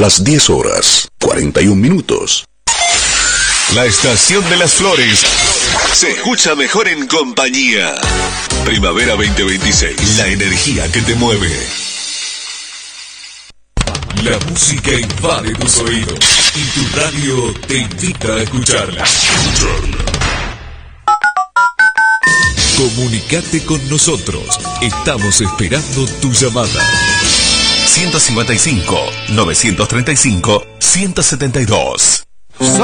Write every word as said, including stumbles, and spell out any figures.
Las diez horas, cuarenta y un minutos. La estación de las flores se escucha mejor en compañía. Primavera veinte veintiséis. La energía que te mueve. La música invade tus oídos y tu radio te invita a escucharla. Comunicate con nosotros. Estamos esperando tu llamada. ciento cincuenta y cinco, novecientos treinta y cinco, ciento setenta y dos.